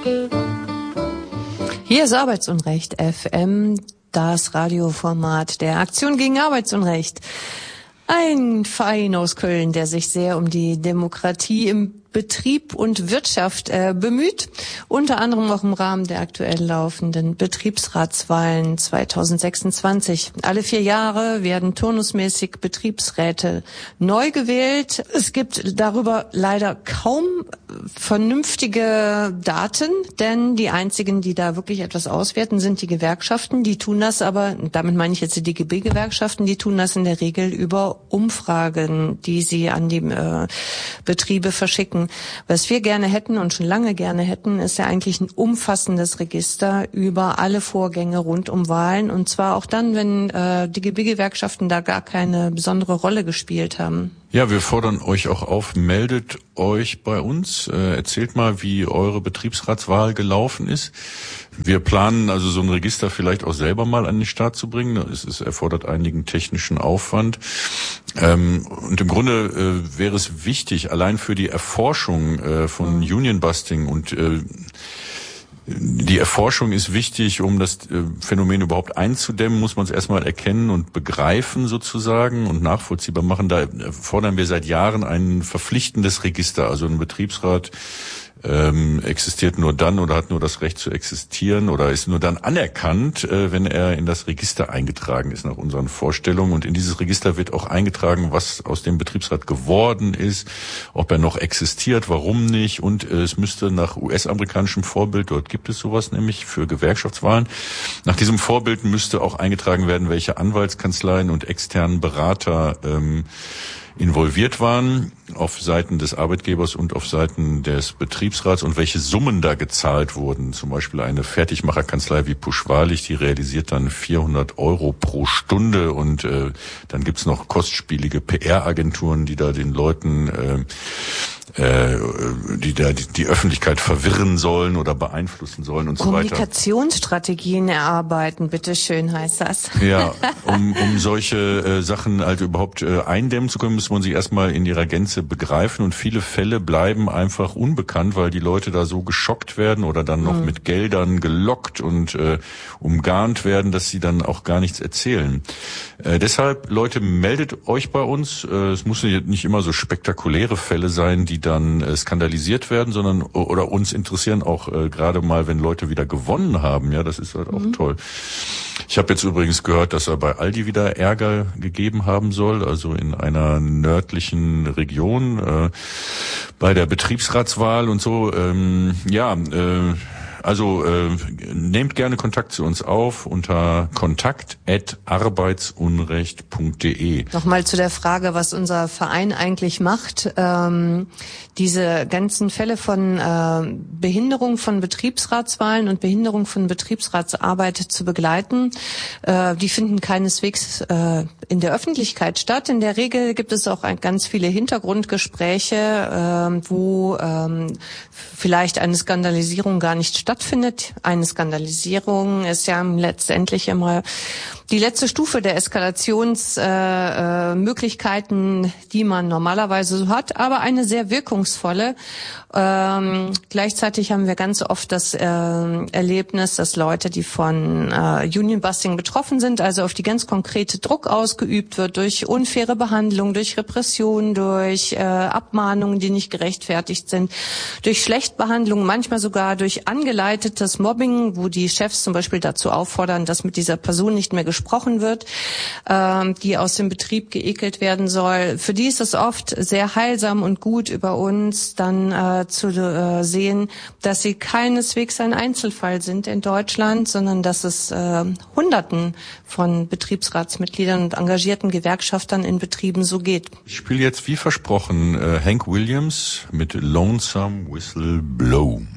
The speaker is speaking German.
Hier ist Arbeitsunrecht FM, das Radioformat der Aktion gegen Arbeitsunrecht. Ein Verein aus Köln, der sich sehr um die Demokratie im Betrieb und Wirtschaft bemüht, unter anderem auch im Rahmen der aktuell laufenden Betriebsratswahlen 2026. Alle 4 Jahre werden turnusmäßig Betriebsräte neu gewählt. Es gibt darüber leider kaum vernünftige Daten, denn die einzigen, die da wirklich etwas auswerten, sind die Gewerkschaften. Die tun das aber, damit meine ich jetzt die DGB-Gewerkschaften, die tun das in der Regel über Umfragen, die sie an die Betriebe verschicken. Was wir gerne hätten und schon lange gerne hätten, ist ja eigentlich ein umfassendes Register über alle Vorgänge rund um Wahlen, und zwar auch dann, wenn DGB-Gewerkschaften da gar keine besondere Rolle gespielt haben. Ja, wir fordern euch auch auf, meldet euch bei uns, erzählt mal, wie eure Betriebsratswahl gelaufen ist. Wir planen also so ein Register vielleicht auch selber mal an den Start zu bringen. Es erfordert einigen technischen Aufwand. Und im Grunde wäre es wichtig, allein für die Erforschung von Unionbusting und die Erforschung ist wichtig, um das Phänomen überhaupt einzudämmen, muss man es erstmal erkennen und begreifen sozusagen und nachvollziehbar machen. Da fordern wir seit Jahren ein verpflichtendes Register, also ein Betriebsrat existiert nur dann oder hat nur das Recht zu existieren oder ist nur dann anerkannt, wenn er in das Register eingetragen ist nach unseren Vorstellungen. Und in dieses Register wird auch eingetragen, was aus dem Betriebsrat geworden ist, ob er noch existiert, warum nicht. Und es müsste nach US-amerikanischem Vorbild, dort gibt es sowas nämlich für Gewerkschaftswahlen, nach diesem Vorbild müsste auch eingetragen werden, welche Anwaltskanzleien und externen Berater involviert waren auf Seiten des Arbeitgebers und auf Seiten des Betriebsrats und welche Summen da gezahlt wurden. Zum Beispiel eine Fertigmacherkanzlei wie Pusch-Wahrlich, die realisiert dann 400 € pro Stunde, und dann gibt's noch kostspielige PR-Agenturen, die da den Leuten die Öffentlichkeit verwirren sollen oder beeinflussen sollen und so weiter. Kommunikationsstrategien erarbeiten, bitteschön, heißt das. Ja, um solche Sachen halt überhaupt eindämmen zu können, muss man sie erstmal in ihrer Gänze begreifen, und viele Fälle bleiben einfach unbekannt, weil die Leute da so geschockt werden oder dann noch mit Geldern gelockt und umgarnt werden, dass sie dann auch gar nichts erzählen. Deshalb, Leute, meldet euch bei uns. Es muss nicht immer so spektakuläre Fälle sein, die dann skandalisiert werden, sondern oder uns interessieren auch gerade mal, wenn Leute wieder gewonnen haben. Ja, das ist halt auch toll. Ich habe jetzt übrigens gehört, dass er bei Aldi wieder Ärger gegeben haben soll, also in einer nördlichen Region bei der Betriebsratswahl und so. Also nehmt gerne Kontakt zu uns auf unter kontakt@arbeitsunrecht.de. Nochmal zu der Frage, was unser Verein eigentlich macht. Diese ganzen Fälle von Behinderung von Betriebsratswahlen und Behinderung von Betriebsratsarbeit zu begleiten, die finden keineswegs in der Öffentlichkeit statt. In der Regel gibt es auch ganz viele Hintergrundgespräche, wo vielleicht eine Skandalisierung gar nicht stattfindet. Eine Skandalisierung ist ja letztendlich immer die letzte Stufe der Eskalationsmöglichkeiten, die man normalerweise so hat, aber eine sehr wirkungsvolle. Gleichzeitig haben wir ganz oft das Erlebnis, dass Leute, die von Unionbusting betroffen sind, also auf die ganz konkrete Druck ausgeübt wird durch unfaire Behandlung, durch Repression, durch Abmahnungen, die nicht gerechtfertigt sind, durch Schlechtbehandlung, manchmal sogar durch angeleitetes Mobbing, wo die Chefs zum Beispiel dazu auffordern, dass mit dieser Person nicht mehr gesprochen wird, die aus dem Betrieb geekelt werden soll. Für die ist es oft sehr heilsam und gut, über uns dann zu sehen, dass sie keineswegs ein Einzelfall sind in Deutschland, sondern dass es Hunderten von Betriebsratsmitgliedern und engagierten Gewerkschaftern in Betrieben so geht. Ich spiele jetzt wie versprochen Hank Williams mit Lonesome Whistle Blow.